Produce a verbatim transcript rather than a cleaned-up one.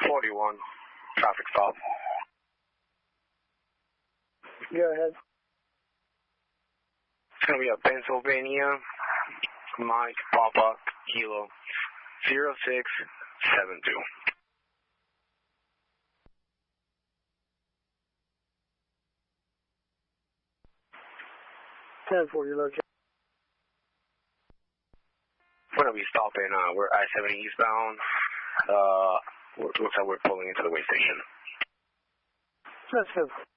forty-one, traffic stop. Go ahead. It's going to be a Pennsylvania, Mike, Papa, Kilo, zero six seven two. ten four, your location. We're going to be stopping, uh, we're I seventy eastbound. Uh, looks like we're pulling into the way station. That's good.